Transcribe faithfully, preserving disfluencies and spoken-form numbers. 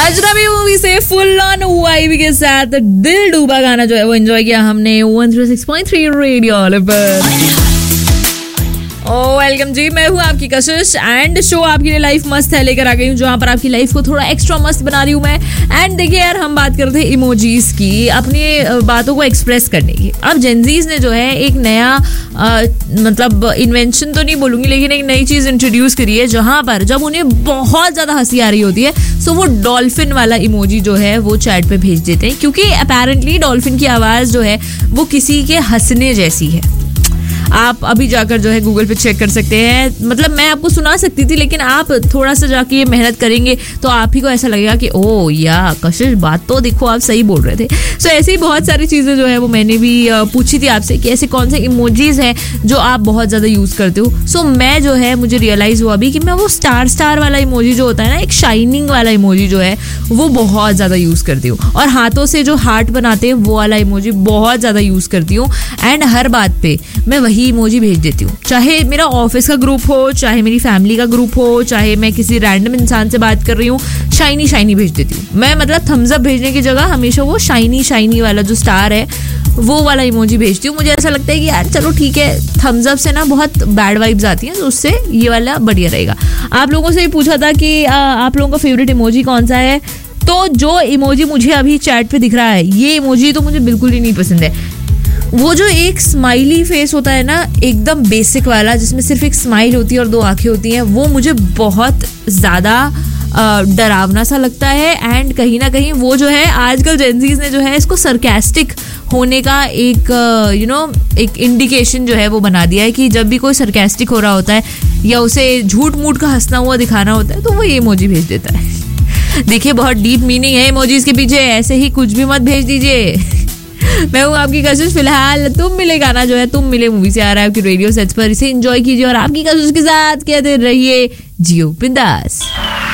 अजनबी मूवी से full on vibe के साथ दिल डूबा गाना जो है वो एंजॉय किया हमने one zero six point three radio पर। ओ वेलकम जी, मैं हूँ आपकी कशिश एंड शो आपके लिए लाइफ मस्त है लेकर आ गई हूँ, जहाँ पर आपकी लाइफ को थोड़ा एक्स्ट्रा मस्त बना रही हूँ मैं। एंड देखिए यार, हम बात कर रहे थे इमोजीज की, अपनी बातों को एक्सप्रेस करने की। अब जेनजीज ने जो है एक नया आ, मतलब इन्वेंशन तो नहीं बोलूंगी, लेकिन एक नई चीज इंट्रोड्यूस करी है, जहाँ पर जब उन्हें बहुत ज्यादा हंसी आ रही होती है सो वो डॉल्फिन वाला इमोजी जो है वो चैट पे भेज देते हैं, क्योंकि अपेरेंटली डॉल्फिन की आवाज जो है वो किसी के हंसने जैसी है। आप अभी जाकर जो है गूगल पे चेक कर सकते हैं। मतलब मैं आपको सुना सकती थी, लेकिन आप थोड़ा सा जाके ये मेहनत करेंगे तो आप ही को ऐसा लगेगा कि ओ या कशिश, बात तो देखो आप सही बोल रहे थे। सो so, ऐसे ही बहुत सारी चीज़ें जो है वो मैंने भी पूछी थी आपसे कि ऐसे कौन से इमोजीज हैं जो आप बहुत ज़्यादा यूज़ करते हो। सो so, मैं जो है मुझे रियलाइज़ हुआ अभी कि मैं वो स्टार स्टार वाला इमोजी जो होता है ना, एक शाइनिंग वाला इमोजी जो है वो बहुत ज़्यादा यूज़ करती हूँ, और हाथों से जो हार्ट बनाते हैं वो वाला इमोजी बहुत ज़्यादा यूज़ करती हूँ। एंड हर बात पे मैं वही इमोजी भेज देती हूँ, चाहे मेरा ऑफिस का ग्रुप हो, चाहे मेरी फैमिली का ग्रुप हो, चाहे मैं किसी रैंडम इंसान से बात कर रही हूँ, शाइनी शाइनी भेज देती हूँ मैं। मतलब थम्स अप भेजने की जगह हमेशा वो शाइनी शाइनी वाला जो स्टार है वो वाला इमोजी भेजती हूँ। मुझे ऐसा लगता है कि यार चलो ठीक है, थम्स अप से ना बहुत बैड वाइब्स आती हैं, तो उससे ये वाला बढ़िया रहेगा। आप लोगों से भी पूछा था कि आ, आप लोगों का फेवरेट इमोजी कौन सा है, तो जो इमोजी मुझे अभी चैट पे दिख रहा है ये इमोजी तो मुझे बिल्कुल ही नहीं पसंद है। वो जो एक स्माइली फेस होता है ना, एकदम बेसिक वाला, जिसमें सिर्फ एक स्माइल होती है और दो आंखें होती हैं, वो मुझे बहुत ज़्यादा डरावना सा लगता है। एंड कहीं ना कहीं वो जो है आजकल जेनजीज ने जो है इसको सरकास्टिक होने का एक यू नो एक इंडिकेशन जो है वो बना दिया है कि जब भी कोई सरकास्टिक हो रहा होता है या उसे झूठ मूठ का हंसना हुआ दिखाना होता है तो वो ये इमोजी भेज देता है। देखिए बहुत डीप मीनिंग है इमोजीज के पीछे, ऐसे ही कुछ भी मत भेज दीजिए। मैं हूँ आपकी कशिश। फिलहाल तुम मिले गाना जो है तुम मिले मूवी से आ रहा है आपकी रेडियो सेट्स पर, इसे एंजॉय कीजिए और आपकी कशिश के साथ कहते रहिए जियो बिंदास।